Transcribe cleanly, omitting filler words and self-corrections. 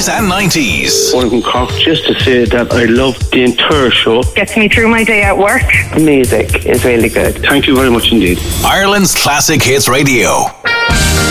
80s and 90s. I'm from Cork, just to say that I love the entire show. Gets me through my day at work. The music is really good. Thank you very much indeed. Ireland's Classic Hits Radio.